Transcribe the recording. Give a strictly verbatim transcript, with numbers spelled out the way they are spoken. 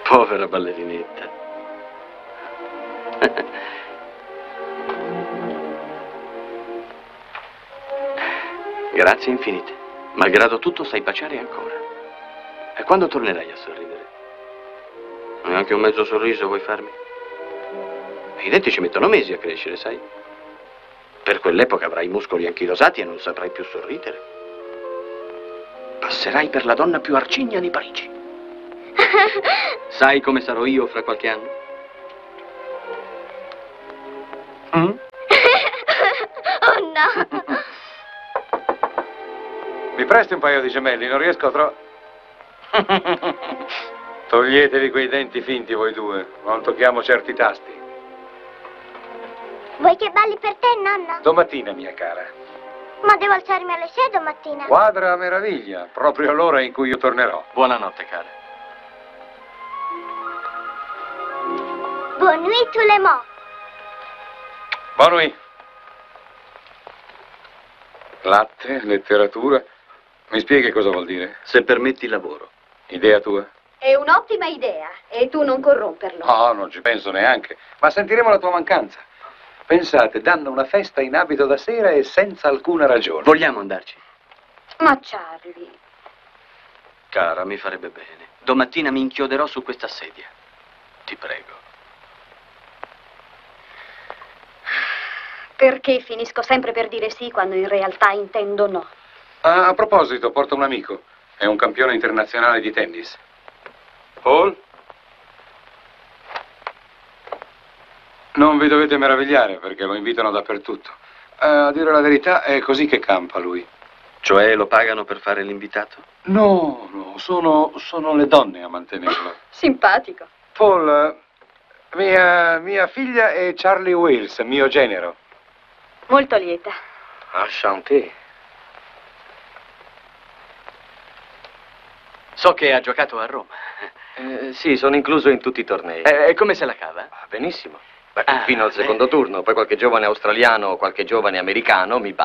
Povera ballerinetta. Grazie infinite. Malgrado tutto sai baciare ancora. E quando tornerai a sorridere? Neanche un mezzo sorriso vuoi farmi? I denti ci mettono mesi a crescere, sai? Per quell'epoca avrai i muscoli anchilosati e non saprai più sorridere. Passerai per la donna più arcigna di Parigi. Sai come sarò io fra qualche anno? Mm? Oh no! Mi presti un paio di gemelli? Non riesco a trovare... Toglietevi quei denti finti voi due. Non tocchiamo certi tasti. Vuoi che balli per te, nonno? Domattina, mia cara. Ma devo alzarmi alle sei domattina. Quadra a meraviglia. Proprio l'ora in cui io tornerò. Buonanotte, cara. Bonne nuit, tout le monde. Buon nuit. Latte, letteratura. Mi spieghi cosa vuol dire? Se permetti lavoro. Idea tua? È un'ottima idea e tu non corromperlo. No, non ci penso neanche. Ma sentiremo la tua mancanza. Pensate, danno una festa in abito da sera e senza alcuna ragione. Vogliamo andarci? Ma Charlie... Cara, mi farebbe bene. Domattina mi inchioderò su questa sedia. Ti prego. Perché finisco sempre per dire sì quando in realtà intendo no? Ah, a proposito, porto un amico. È un campione internazionale di tennis. Paul? Non vi dovete meravigliare perché lo invitano dappertutto. Eh, a dire la verità, è così che campa lui. Cioè lo pagano per fare l'invitato? No, no, sono, sono le donne a mantenerlo. Simpatico. Paul, eh, mia, mia figlia è Charlie Wales, mio genero. Molto lieta. Enchanté. So che ha giocato a Roma. Eh, sì, sono incluso in tutti i tornei. E eh, come se la cava? Ah, benissimo. Beh, Ah, fino al secondo bene. turno, poi qualche giovane australiano o qualche giovane americano mi